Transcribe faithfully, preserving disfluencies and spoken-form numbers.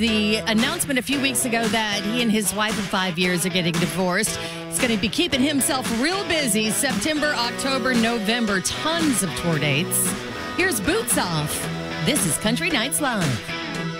The announcement a few weeks ago that he and his wife of five years are getting divorced. He's going to be keeping himself real busy. September, October, November, tons of tour dates. Here's Boots Off. This is Country Nights Live.